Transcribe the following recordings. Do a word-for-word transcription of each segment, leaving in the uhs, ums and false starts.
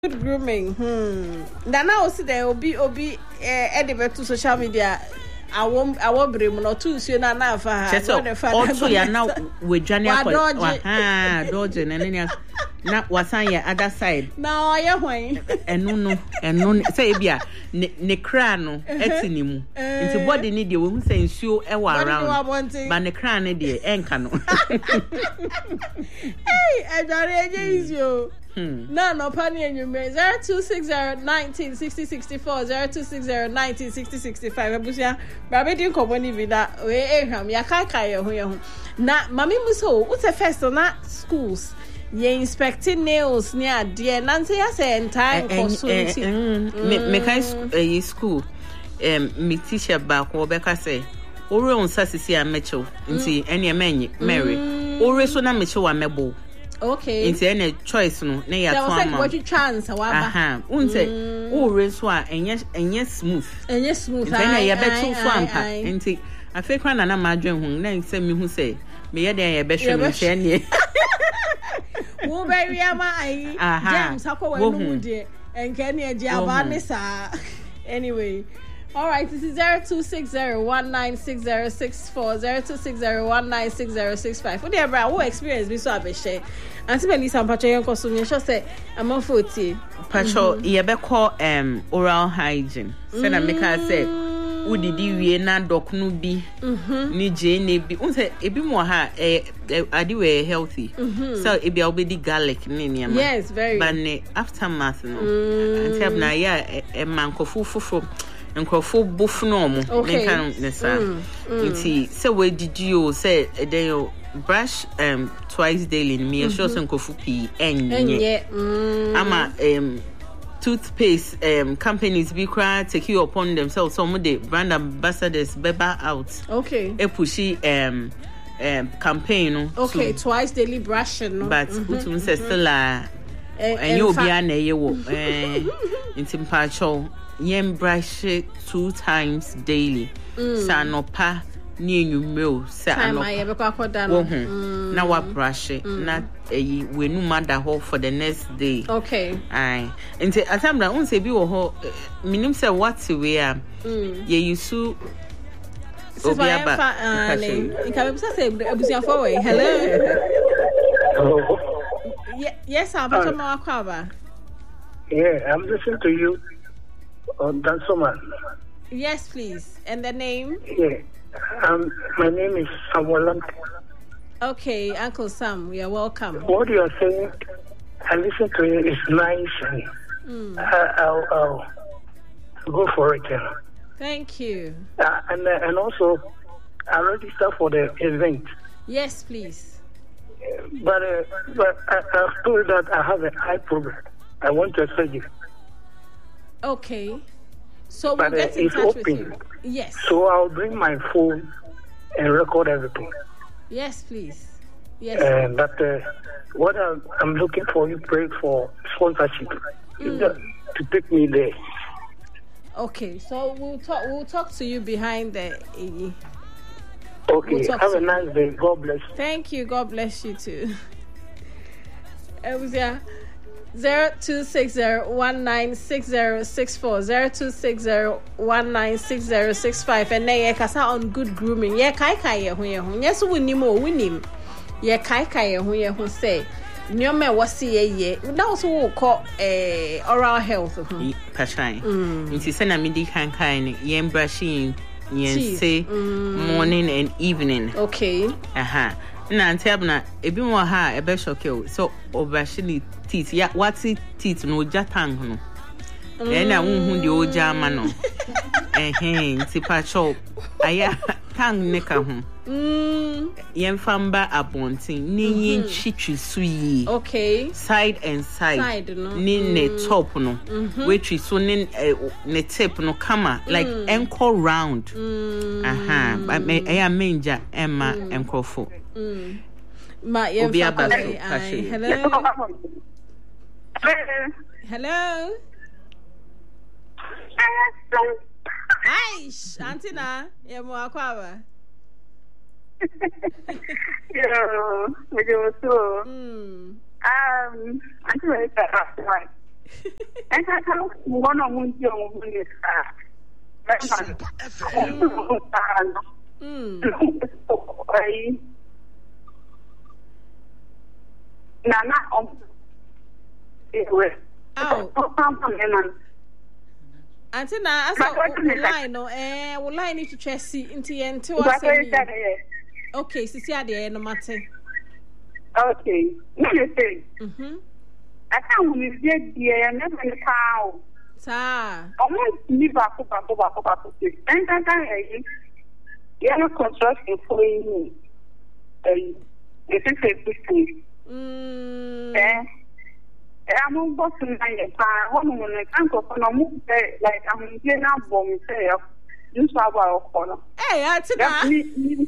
Good grooming. Hmm. Then I was there. Obi obi edit to social media. I won't. I won't bring no two. So na na fa. Also, ya now we journey up. Ah, dodging and then na wasan ya other side. Now I am when. Enu no, enu say bia ne ne kra no eti mu. Nti body ni de we say nsuo e wa around. But ne kra ne de enka no. Hey, I don't engage you. Hmm. No, no, Penny and you may zero two six zero nineteen sixty sixty four zero two six zero nineteen sixty sixty five. Abusia, Baby didn't come when you that way. Eham, ya kaya who na Mammy Muso, what's the first on that schools? Ye inspecting nails near dear Nancy. I say entire consulting. Me kai school. Um, me teacher back or Becca say. Ore on Sassy and Mitchell, and see any man Mary. Ore so na Mitchell and Mebo. Okay. Into any choice no. Na ya twa ma. What you chance wa ba. Aha. Unse o re so a enye enye smooth. Enye smooth. Into na ya betu so ampa. Enti afi kra na na madwen hu na nse mi hu say me ye den ya be hwe me hwe ne. Wo be wi ama ai. James akwa wa nu de. Enke ne agi aba ne sa. Anyway. All right, this is zero two six zero one nine six zero six four zero two six zero one nine six zero six five. What ever what experience be so abeshe. Anti Melissa Pacho yon koso me sure say am forty. Pacho ye be call um oral hygiene. Say na make her say udidi wie na dok no bi ni je na bi. Unse ebi mo ha eh adi we healthy. So ebi obedi garlic ni niam. Yes, very. But ne aftermath no. Anti abna ya e mankofu fufu. Nkrofo bofu no mo me kan ne sa nti say we did you say then you brush um twice daily me sure say nkrofo pi enye ama um toothpaste um companies be cry take you upon themselves some of the brand ambassadors beba out okay e pushi um um campaign no okay twice daily brushing no but utum say still ah and you be an ye wo eh nti mpacho yem brush two times daily. Mm. Sa nopa ni enyumre sa anopa. Na wa brush mm. na eh we nu mada ho for the next day. Okay. Aye. Nti atamra un se bi wo ho minim se what we am. Ye yusu obi aba. Nka be say abusia for we. Hello. Hello. Ye- yes, I'm uh, ma akwa. Yeah, I'm listening to you. Oh, that's so much. Yes, please. And the name? Yeah. Um, my name is Samuel. Okay, Uncle Sam, you are welcome. What you are saying, I listen to it. It's nice, and mm. I, I'll, I'll go for it. Yeah. Thank you. Uh, and uh, and also, I registered for the event. Yes, please. But uh, but I, I've told that I have an eye problem. I want to surgery. Okay. So we'll but, get uh, in it's touch open. with you. Yes. So I'll bring my phone and record everything. Yes, please. Yes. And uh, but uh, what I'm, I'm looking for, you pray for sponsorship mm. to take me there. Okay. So we'll talk. We'll talk to you behind the. Uh, okay. We'll have a nice you. day. God bless you. Thank you. God bless you too. It was yeah. Zero two six zero one nine six zero six four zero two six zero one nine six zero six five and then kasa on good grooming. Yeah, kai kai ye ho ye ho. Yes, we nim o we nim. Yeah, kai kai ye ho ye ho say. Nyoma wasi ye ye. That also will call eh oral health. Pashan. Nti se na me di kan kan ni yen brushing yen say morning and evening. Okay. Aha. Na ntiabna ebi mo ha e be shock you. So obashini teeth ya wati teeth no jatang no e na unhu de oja ma no eh eh ntipa chop aya tang ne ka ho mm yen famba abontin ni yin chichi suyi okay side and side, side no ni mm. ne top no mm-hmm. which is so ni uh, ne tip no kama like mm. ankle round mm. aha but me aya menja emma mm. enkrofo mm ma yen fa hello hello. Hi, Antina. Yeah, mo akwa. Yeah, me do so. Hmm. Um, I'm going to And I can't one on your money. Nana um oh. Auntie na asa line no eh wo line ni twetwesi nti ye nte wa se okay sisi ade no mate okay no say mhm aka wo ni die die na me paa sa omo ni ba ko ba ko ba ko ba ko en kan kan eh ye no construction for you eh it is a business mm eh I'm boss in my one woman, uncle for no move like I'm getting up for myself. You saw our corner. Hey, I think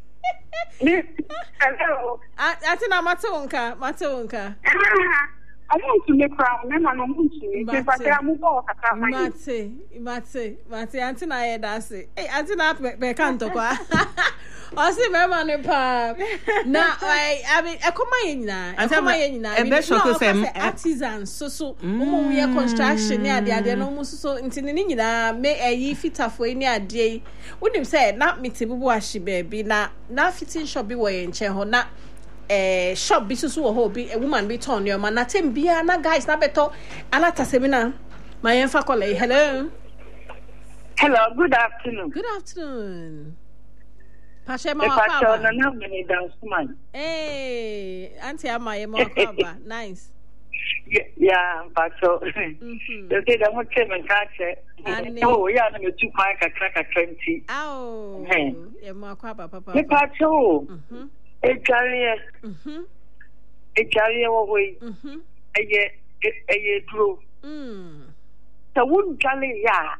hello. I think I'm Matonka, Matonka. I want to make crown, men are not moving, but I move off. Mate, Mate, Mate, Antina, that's it. Hey, Antina, Becanto. I see my man pa. Na I mean e koma yina. E koma yina. E be shock say artisans so so omo we construction ni ade ade no mo so ntini ni nyina me eyi fitafo ni ade. Wonim say na mete bubu ahye baabi na na fitting shop bi wo ye nche ho na eh shop bi so so wo ho bi a woman bi turn your man na tem bia na guys na beto anata semina. My enfa kole. Hello. Hello, good afternoon. Good afternoon. Pasha ma kwa na na me dance man. Eh, auntie ama ye ma kwa ba. Nice. Yeah, Pasha. Mhm. They say that what men ka che. Oh, yeah, na me tu kwa ka ka twenty. Aw. Ye ma kwa ba papa. Me Pasha. Mhm. E jare. Mhm. E jare wo we. Mhm. Eye eye duro. Mm. So won jale ya.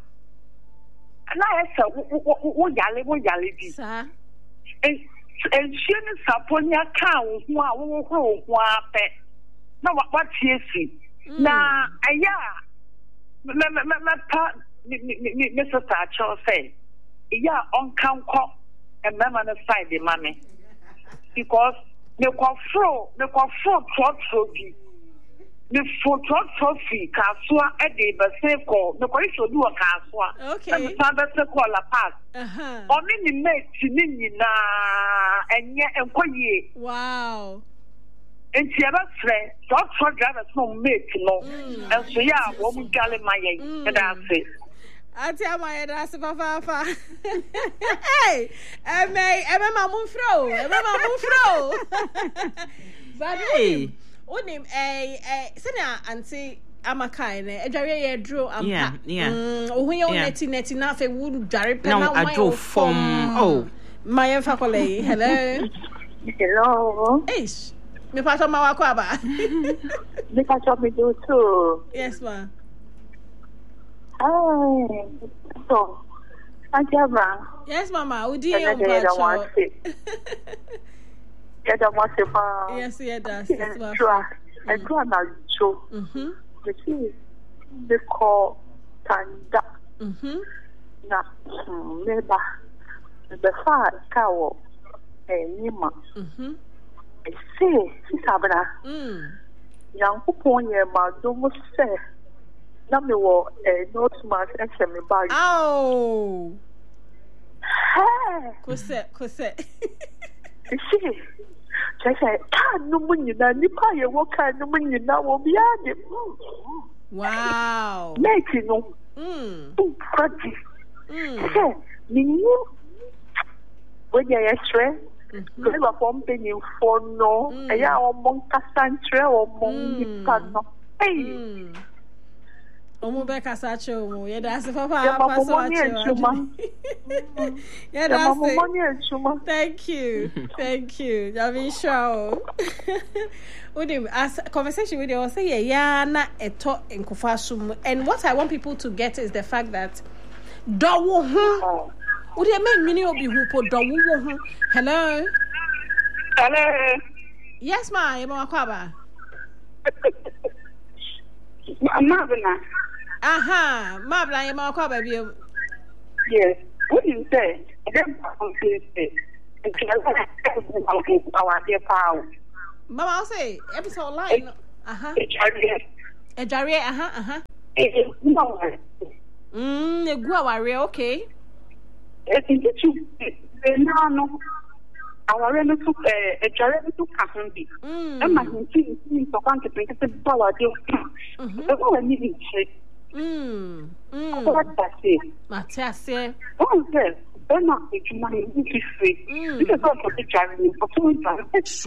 Na esa wo wo yale wo yale bi. Sa. And she is Saponia cow, who are who are pet. No, what she is. Now, a ya, my part, Mister Thatcher say, yeah, on count cop and mamma side the money. Because the control, the control trot trophy. The full trot trophy, Casua, Eddie, but say call, the police will do a Casua. Okay. And the father to call a pass. Uh huh. Only mate to na and yet and quay. Wow. And she ever friend, not for drivers no mate, no. And so, yeah, woman galley my and I say. I tell my head, that's papa. Hey, I may, I remember move through, I remember move through. But hey. Onim eh eh sena anti amakai ne edware ye dro ampa yeah yeah ohun ye oneti neti na fe wu dware pe na na adro from oh my fakole hello hello ish me pato ma wa kwa ba me pato me do too yes ma oh so ajaba yes mama udi e pato yeah, that was about yes, yeah, that's right. I do an show. Mhm. The key they call Tanda. Mhm. Na neba. The far cow and Nima. Mhm. I say, Sabra. Mm. Young Pupon, yeah, ma don't say. Now me wo a note mass and send me back. Oh. Hey. Kose, kose. See. Say, can no money, Nipa, you walk out no money now will be added. Wow. Make no. Mm. Practice. Mm. Say, me, when you are stressed, you have a pumping for no, and you are among Cassandra or Mong no. Hey. Omo be kasacho mo ye da se papa papa so acho. Yeah, that's it. Thank you. Thank you. Javi show. Udim as conversation with you say yeah na eto enkofa sum, and what I want people to get is the fact that do wo ho. Udim men mini obi hu po do wo ho. Hello. Hello. Yes ma, e ma kwaba. Mabna. Aha, Mabla, you mark up, baby. Yes. What do you say? I don't say. Our dear pal. Mama, I'll say, episode line. Aha. Edware aha aha. Eh no. Mm egu aware okay. Eh tinchu na no. Aware no to eh edware no to ka ho bi. Mm. E ma hinti ni to kan ke pente te ba wa de. Mhm. E ko ni ni che. Mm. Mm. Ko ta se. Matiase. Oh, yes. Ben not the money is free. Because of the charity, for two times, it's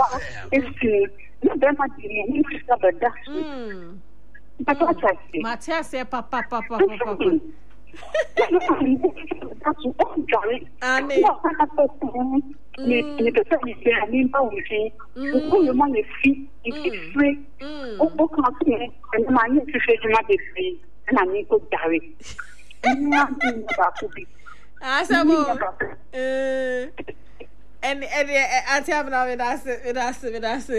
not that much in the dust. But what I say, Matiase, papa, papa, papa. That's all, Charlie. And the family, I mean, oh, your money free, it's free. Oh, book not here, and the money to say the money free, and I need to die. And nothing about to be. Asamo. Eh. And and auntie have now with us with us with us.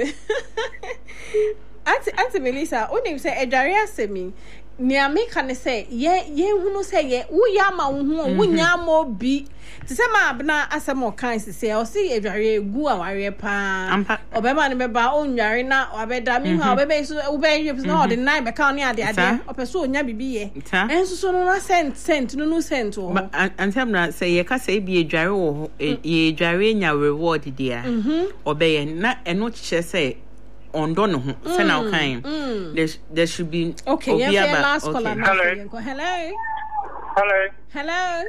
Auntie Auntie Melissa, only say Edware asemi. Nia me kan say ye ye hunu say ye wo ya ma wo hu wo nya mo bi. Ti say ma abna asemo kan say o see Edware egu aware pa. Obema ne beba o nware na obeda mi hu obeba so wo be yep na the nine be kan ne ade ade. Opeso onya bibi ye. Enso so no na cent cent no no cent o. Antem na say ye ka say bi Edware wo ye Edware nya reward dia. Obeye na eno che say ondo no ho say na kan there there should be okay yeah last call hello hello hello hello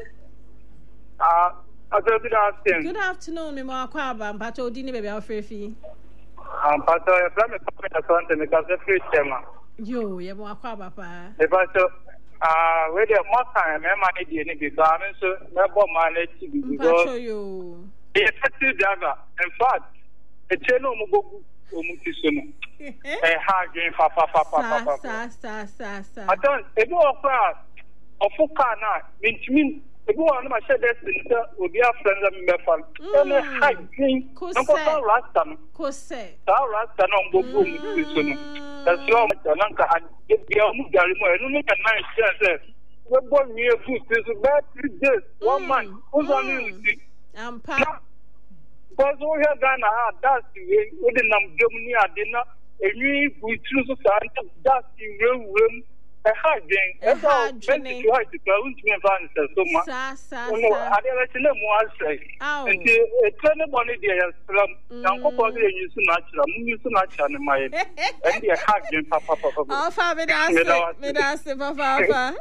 uh good afternoon good afternoon me ma kwa ba mpato odi ni baby afrefi um pato e plan me pa so me ka se free tema yo ye mo akwa ba pa e pato ah we dey more time me ma ni die ni bi ba me so me bo ma na ti bi because yo e effective daga in fact e cheno mo gogu omuti sono eh ha gen fa fa fa fa fa sa sa sa sa adan ebi ofa ofuka na mintimi ebi wa na ma shede sin obi a friend am me fa e ha gen no ko sa rasta no ko se sa rasta no mbogo omuti sono that's why ma na ka ebi a mu gari mo enu ni ka na share say we bo mi e food so bad three days one month who's on you ampa because we have Ghana, that's the way we didn't have Germany, I did not, and we choose to say that's the real room. A hard game, a hard game, to try to go into me advances so much. No, I didn't let them once say. And a turn of money there, slum, Uncle Bobby, and you soon natural, you soon natural in my and the hard game, papa. Oh, Father, that's it, papa.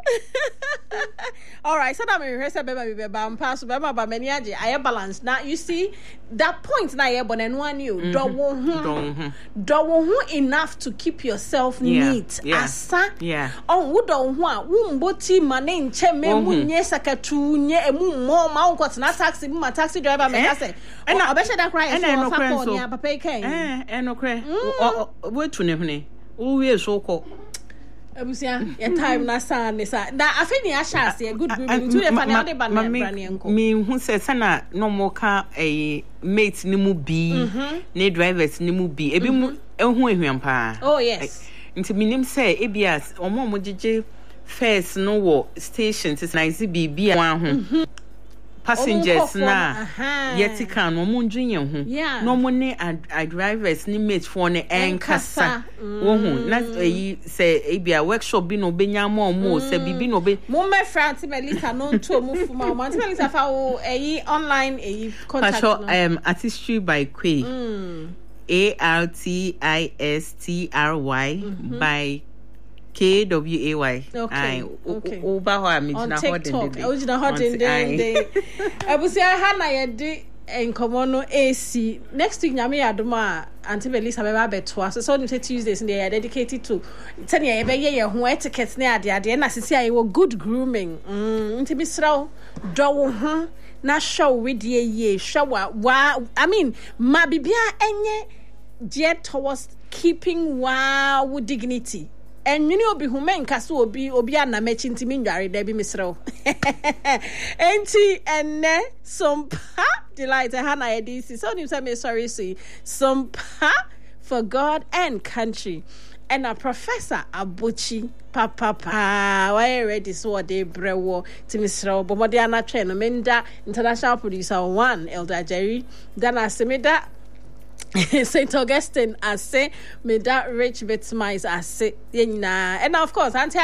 All right, so I'm rehearse a baby, but pass Bama, but many I have balance. Now, you see, that point now, you're born and one you don't don't enough to keep yourself neat. Asa, yeah. Oh, wo don ho a wo mboti ma ne nche me mu nye sakatu nye emu mo ma wo kwot na taxi ma taxi driver me ka say e na obehye da cry so fa ko nya papa ikan eh eh no kre wo tu ne hune wo wie so ko abusia your time na san ne sa da afeni a chance e good good tu e fa ne de ba na brane enko me hu se sana no mo ka eh mate ni mu bi ne drivers ni mu bi ebi mu ehu ehwiam pa oh yes nti minim say ebias omo mo gege first no wo stations is nice bibi a ho passengers na yeti kan no mo ndwinye ho no mo ne drivers ni mate for ne enkasa wo hu na yi say ebia workshop bi no benya mo mo say bibi no be mo me France Melissa no nto mo fuma mo Melissa fa wo eyi online eyi contact no um artistry by Quay A R T I S T R Y mm-hmm. by K W A Y. Okay. Okay. Over how I'm on TikTok. I was in a hot in there. I was say Hannah yedi enkomo A C. Next week nyame adoma Auntie Melissa be ba beto so so you say Tuesdays they are dedicated to tell you be ye ho etiquette na ade ade na sisi ayi wo good grooming. Mm nti bisraw do wo ho na show with ye ye shower wa I mean ma bibia enye geared towards keeping wow with dignity and you know be human kaso obi obi ana mechi ntimi ndware da bi misrew enti enne some pa delight hana edisi so you say me sorry see some pa for God and country and a Professor Abuchi papa pa why ready so they brewo to misrew but modi ana train menda international producer one Elder Jerry then asemeda Saint Augustine ase, me that rich bit mice ase, and of course, Auntie